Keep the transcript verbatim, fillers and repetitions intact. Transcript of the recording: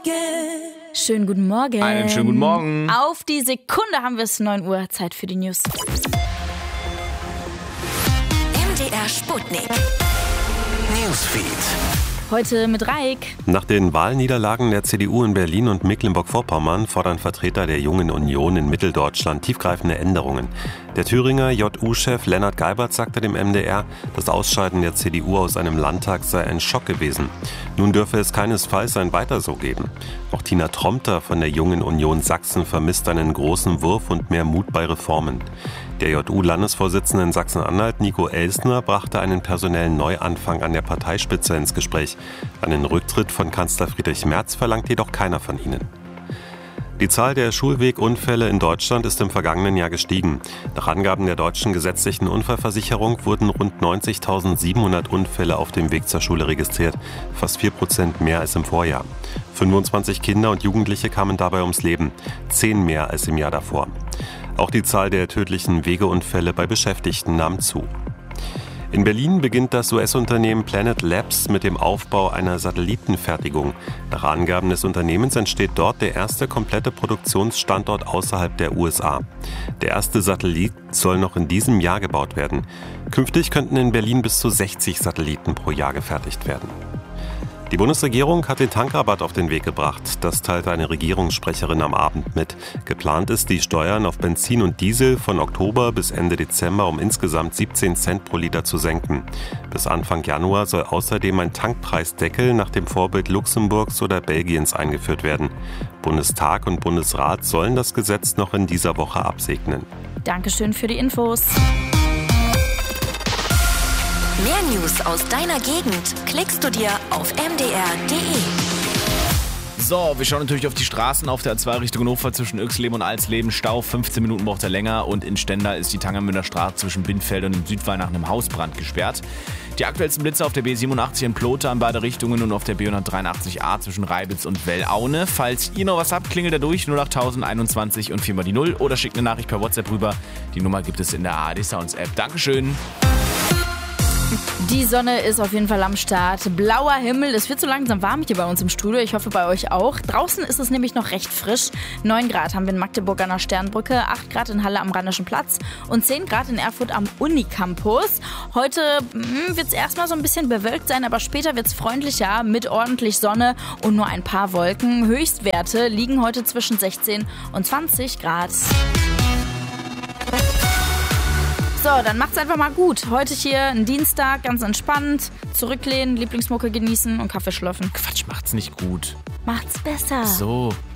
Schönen guten Morgen. Einen schönen guten Morgen. Auf die Sekunde haben wir es, neun Uhr, Zeit für die News. M D R Sputnik. Newsfeed. Heute mit Raik. Nach den Wahlniederlagen der C D U in Berlin und Mecklenburg-Vorpommern fordern Vertreter der Jungen Union in Mitteldeutschland tiefgreifende Änderungen. Der Thüringer J U-Chef Lennart Geibert sagte dem M D R, das Ausscheiden der C D U aus einem Landtag sei ein Schock gewesen. Nun dürfe es keinesfalls ein Weiter so geben. Auch Tina Tromter von der Jungen Union Sachsen vermisst einen großen Wurf und mehr Mut bei Reformen. Der J U-Landesvorsitzende in Sachsen-Anhalt, Nico Elsner, brachte einen personellen Neuanfang an der Parteispitze ins Gespräch. Einen Rücktritt von Kanzler Friedrich Merz verlangt jedoch keiner von ihnen. Die Zahl der Schulwegunfälle in Deutschland ist im vergangenen Jahr gestiegen. Nach Angaben der deutschen gesetzlichen Unfallversicherung wurden rund neunzigtausendsiebenhundert Unfälle auf dem Weg zur Schule registriert, fast vier Prozent mehr als im Vorjahr. fünfundzwanzig Kinder und Jugendliche kamen dabei ums Leben, zehn mehr als im Jahr davor. Auch die Zahl der tödlichen Wegeunfälle bei Beschäftigten nahm zu. In Berlin beginnt das U S-Unternehmen Planet Labs mit dem Aufbau einer Satellitenfertigung. Nach Angaben des Unternehmens entsteht dort der erste komplette Produktionsstandort außerhalb der U S A. Der erste Satellit soll noch in diesem Jahr gebaut werden. Künftig könnten in Berlin bis zu sechzig Satelliten pro Jahr gefertigt werden. Die Bundesregierung hat den Tankrabatt auf den Weg gebracht. Das teilte eine Regierungssprecherin am Abend mit. Geplant ist, die Steuern auf Benzin und Diesel von Oktober bis Ende Dezember um insgesamt siebzehn Cent pro Liter zu senken. Bis Anfang Januar soll außerdem ein Tankpreisdeckel nach dem Vorbild Luxemburgs oder Belgiens eingeführt werden. Bundestag und Bundesrat sollen das Gesetz noch in dieser Woche absegnen. Dankeschön für die Infos. Mehr News aus deiner Gegend klickst du dir auf m d r punkt d e. So, wir schauen natürlich auf die Straßen auf der A zwei Richtung Hannover zwischen Yxleben und Alsleben. Stau, fünfzehn Minuten braucht er länger und in Stendal ist die Tangermünder Straße zwischen Bindfeld und dem Südwall nach einem Hausbrand gesperrt. Die aktuellsten Blitze auf der B siebenundachtzig in Plota in beide Richtungen und auf der B hundertdreiundachtzig a zwischen Reibitz und Wellaune. Falls ihr noch was habt, klingelt da durch null achttausend einundzwanzig und viermal die null oder schickt eine Nachricht per WhatsApp rüber. Die Nummer gibt es in der A R D Sounds App. Dankeschön. Die Sonne ist auf jeden Fall am Start. Blauer Himmel. Es wird so langsam warm hier bei uns im Studio. Ich hoffe bei euch auch. Draußen ist es nämlich noch recht frisch. neun Grad haben wir in Magdeburg an der Sternbrücke, acht Grad in Halle am Rheinischen Platz und zehn Grad in Erfurt am Unicampus. Heute wird es erstmal so ein bisschen bewölkt sein, aber später wird es freundlicher mit ordentlich Sonne und nur ein paar Wolken. Höchstwerte liegen heute zwischen sechzehn und zwanzig Grad. So, dann macht's einfach mal gut. Heute hier ein Dienstag, ganz entspannt. Zurücklehnen, Lieblingsmucke genießen und Kaffee schlürfen. Quatsch, macht's nicht gut. Macht's besser. So.